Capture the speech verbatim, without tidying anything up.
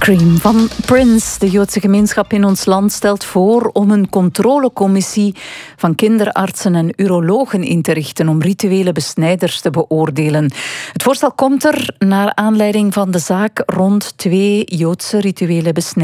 Scream van Prince. De Joodse gemeenschap in ons land stelt voor om een controlecommissie van kinderartsen en urologen in te richten om rituele besnijders te beoordelen. Het voorstel komt er naar aanleiding van de zaak rond twee Joodse rituele besnijders